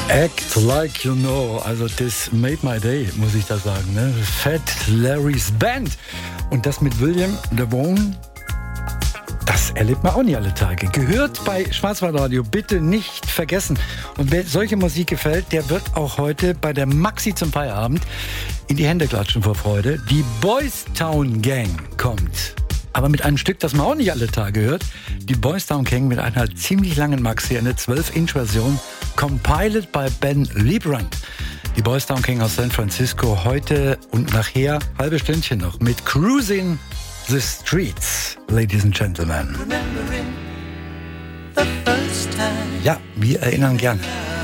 Act Like You Know, also das made my day, muss ich da sagen. Ne? Fat Larry's Band. Und das mit William DeVone, das erlebt man auch nicht alle Tage. Gehört bei Schwarzwaldradio, bitte nicht vergessen. Und wer solche Musik gefällt, der wird auch heute bei der Maxi zum Feierabend in die Hände klatschen vor Freude. Die Boys Town Gang kommt. Aber mit einem Stück, das man auch nicht alle Tage hört. Die Boys Town Gang mit einer ziemlich langen Maxi, eine 12-Inch-Version, compiled by Ben Liebrand. Die Boys Town Gang aus San Francisco heute und nachher, halbe Stündchen noch, mit Cruising the Streets, Ladies and Gentlemen. Ja, wir erinnern gerne.